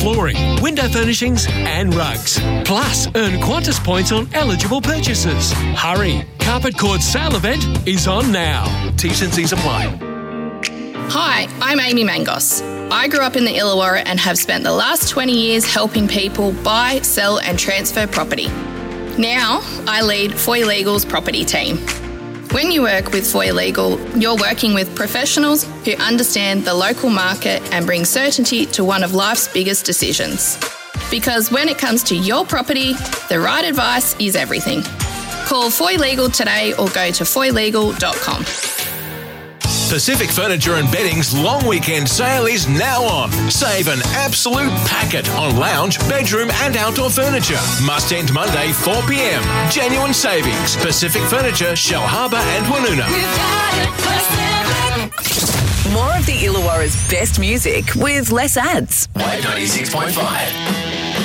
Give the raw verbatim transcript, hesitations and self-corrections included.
flooring, window furnishings and rugs. Plus, earn Qantas points on eligible purchases. Hurry, Carpet Court's sale event is on now. T's and C's apply. Hi, I'm Amy Mangos. I grew up in the Illawarra and have spent the last twenty years helping people buy, sell and transfer property. Now, I lead Foy Legal's property team. When you work with Foy Legal, you're working with professionals who understand the local market and bring certainty to one of life's biggest decisions. Because when it comes to your property, the right advice is everything. Call Foy Legal today or go to foy legal dot com. Pacific Furniture and Bedding's long weekend sale is now on. Save an absolute packet on lounge, bedroom and outdoor furniture. Must end Monday, four p.m. Genuine savings. Pacific Furniture, Shell Harbour and Woonona. More of the Illawarra's best music with less ads. Wave ninety-six point five.